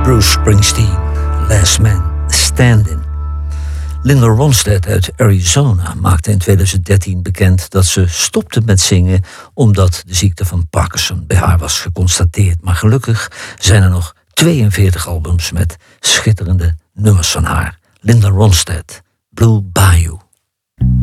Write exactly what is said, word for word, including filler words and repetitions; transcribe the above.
Bruce Springsteen, Last Man Standing. Linda Ronstadt uit Arizona maakte in twintig dertien bekend dat ze stopte met zingen omdat de ziekte van Parkinson bij haar was geconstateerd. Maar gelukkig zijn er nog tweeënveertig albums met schitterende nummers van haar. Linda Ronstadt, Blue Bayou.